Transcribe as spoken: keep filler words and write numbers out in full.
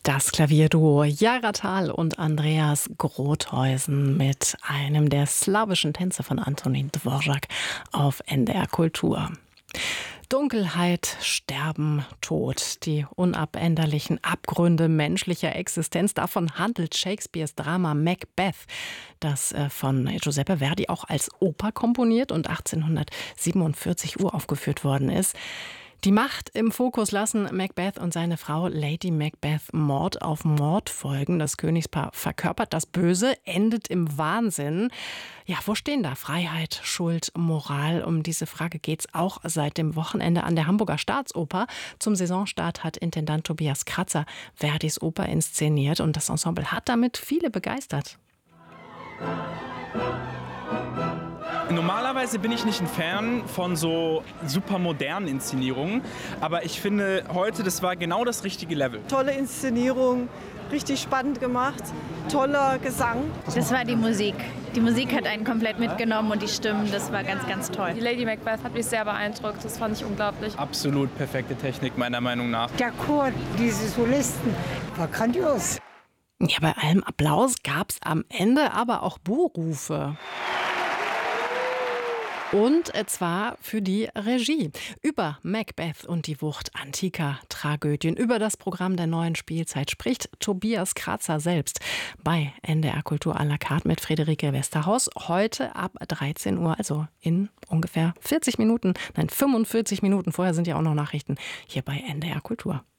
Das Klavierduo Jara Thal und Andreas Grothäusen mit einem der slawischen Tänze von Antonin Dvorak auf N D R Kultur. Dunkelheit, Sterben, Tod, die unabänderlichen Abgründe menschlicher Existenz. Davon handelt Shakespeares Drama Macbeth, das von Giuseppe Verdi auch als Oper komponiert und achtzehnhundertsiebenundvierzig uraufgeführt worden ist. Die Macht im Fokus lassen Macbeth und seine Frau Lady Macbeth Mord auf Mord folgen. Das Königspaar verkörpert das Böse, endet im Wahnsinn. Ja, wo stehen da Freiheit, Schuld, Moral? Um diese Frage geht's auch seit dem Wochenende an der Hamburger Staatsoper. Zum Saisonstart hat Intendant Tobias Kratzer Verdis Oper inszeniert und das Ensemble hat damit viele begeistert. Normalerweise bin ich nicht ein Fan von so super modernen Inszenierungen, aber ich finde heute, das war genau das richtige Level. Tolle Inszenierung, richtig spannend gemacht, toller Gesang. Das war die Musik. Die Musik hat einen komplett mitgenommen und die Stimmen, das war ganz, ganz toll. Die Lady Macbeth hat mich sehr beeindruckt, das fand ich unglaublich. Absolut perfekte Technik meiner Meinung nach. Der Chor, diese Solisten, war grandios. Ja, bei allem Applaus gab es am Ende aber auch Buhrufe. Und zwar für die Regie. Über Macbeth und die Wucht antiker Tragödien, über das Programm der neuen Spielzeit spricht Tobias Kratzer selbst bei N D R Kultur à la carte mit Friederike Westerhaus. Heute ab dreizehn Uhr, also in ungefähr vierzig Minuten, nein fünfundvierzig Minuten. Vorher sind ja auch noch Nachrichten hier bei N D R Kultur.